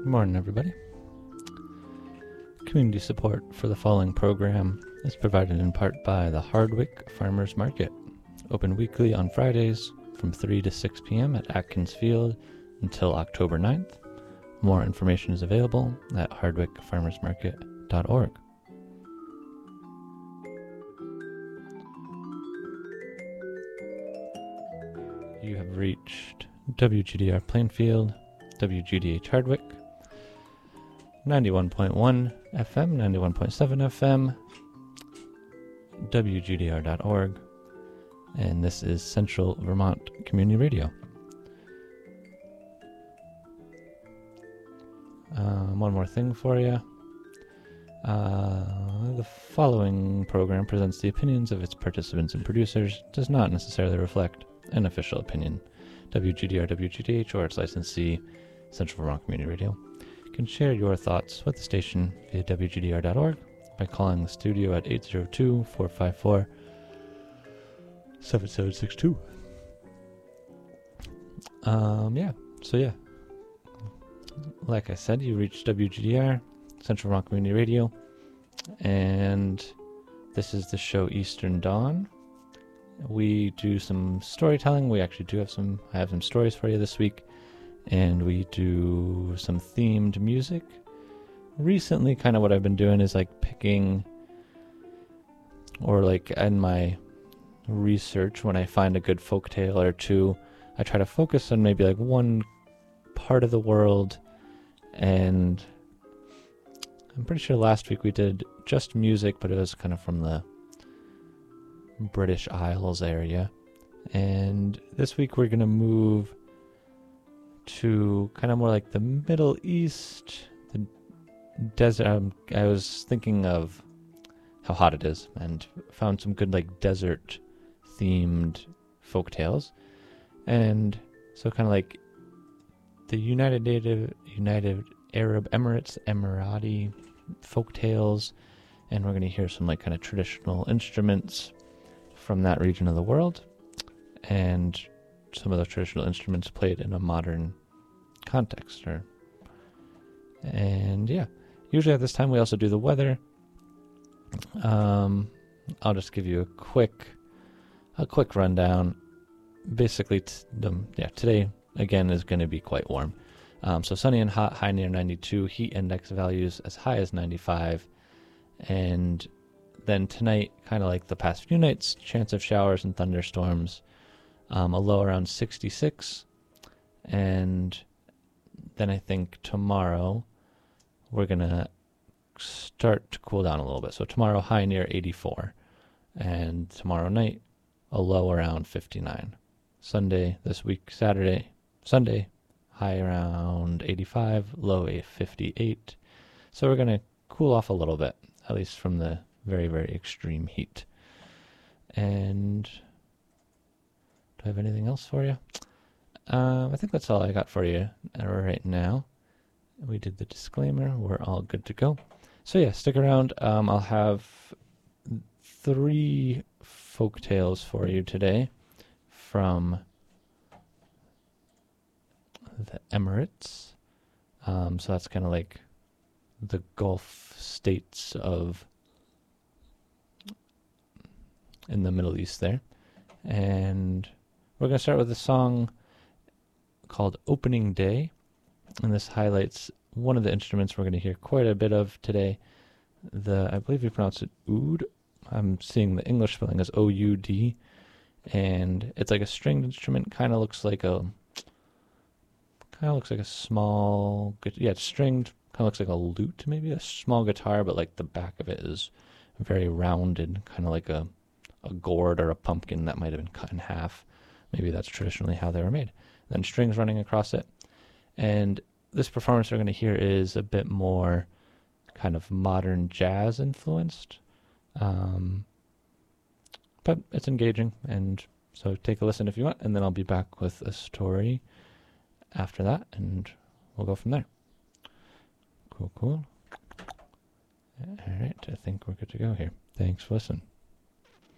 Good morning, everybody. Community support for the following program is provided in part by the Hardwick Farmers Market, open weekly on Fridays from 3 to 6 p.m. at Atkins Field until October 9th. More information is available at hardwickfarmersmarket.org. You have reached WGDR Plainfield, WGDH Hardwick, 91.1 FM, 91.7 FM, WGDR.org, and this is Central Vermont Community Radio. One more thing for you. The following program presents the opinions of its participants and producers, does not necessarily reflect an official opinion. WGDR, WGDH, or its licensee, Central Vermont Community Radio, can share your thoughts with the station via WGDR.org by calling the studio at 802-454-7762. Like I said, you reached WGDR, Central Vermont Community Radio, and this is the show Eastern Dawn. We do some storytelling. We actually do have I have some stories for you this week, and we do some themed music. Recently, kind of what I've been doing is like picking, or like in my research, when I find a good folktale or two, I try to focus on maybe like one part of the world. And I'm pretty sure last week we did just music, but it was kind of from the British Isles area. And this week we're going to move to kind of more like the Middle East, the desert. I was thinking of how hot it is and found some good like desert themed folktales. And so kind of like the United Arab Emirates, Emirati folktales, and we're going to hear some like kind of traditional instruments from that region of the world, and some of those traditional instruments played in a modern context. Usually at this time we also do the weather. I'll just give you a quick rundown. Basically, today again is going to be quite warm. So sunny and hot, high near 92, heat index values as high as 95, and then tonight, kind of like the past few nights, chance of showers and thunderstorms, a low around 66, and then I think tomorrow we're going to start to cool down a little bit. So tomorrow, high near 84, and tomorrow night, a low around 59. Sunday, Sunday, high around 85, low 58. So we're going to cool off a little bit, at least from the very, very extreme heat. And do I have anything else for you? I think that's all I got for you right now. We did the disclaimer. We're all good to go. So yeah, stick around. I'll have 3 folktales for you today from the Emirates. So that's kind of like the Gulf states in the Middle East there. And we're going to start with a song called Opening Day. And this highlights one of the instruments we're going to hear quite a bit of today. I believe you pronounce it oud. I'm seeing the English spelling as O-U-D. And it's like a stringed instrument, kind of looks like a small, it's stringed, kind of looks like a lute, maybe a small guitar, but like the back of it is very rounded, kind of like a gourd or a pumpkin that might have been cut in half. Maybe that's traditionally how they were made. Then strings running across it. And this performance we're going to hear is a bit more kind of modern jazz influenced. But it's engaging, and so take a listen if you want, and then I'll be back with a after that, and we'll go from there. Cool. All right, I think we're good to go here. Thanks for listening.